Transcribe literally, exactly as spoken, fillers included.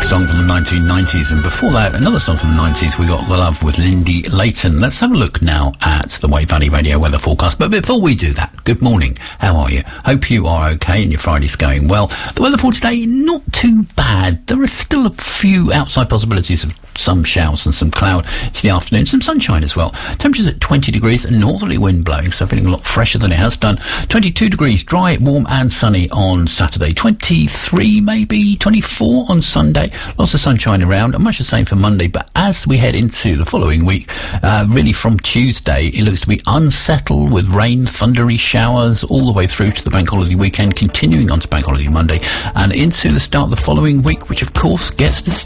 Song from the nineteen nineties, and before that another song from the nineties. We got The Love with Lindy Layton. Let's have a look now at the Wave Valley Radio weather forecast, but before we do that, good morning, how are you? Hope you are okay and your Friday's going well. The weather for today, not too bad. There are still a few outside possibilities of some showers and some cloud in the afternoon, some sunshine as well. Temperatures at twenty degrees, a northerly wind blowing, so feeling a lot fresher than it has done. twenty-two degrees, dry, warm and sunny on Saturday. twenty-three, maybe twenty-four on Sunday. Lots of sunshine around, and much the same for Monday. But as we head into the following week, uh, really from Tuesday, it looks to be unsettled with rain, thundery showers all the way through to the bank holiday weekend, continuing on to bank holiday Monday and into the start of the following week, which of course gets this